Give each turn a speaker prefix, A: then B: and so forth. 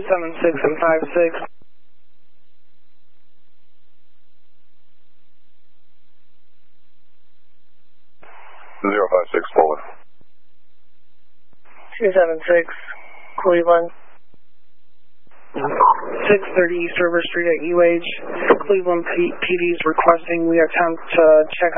A: 76 and 56.
B: 056 forward.
A: 276 Cleveland. 630 East River Street at UH. Cleveland PD is requesting we attempt to check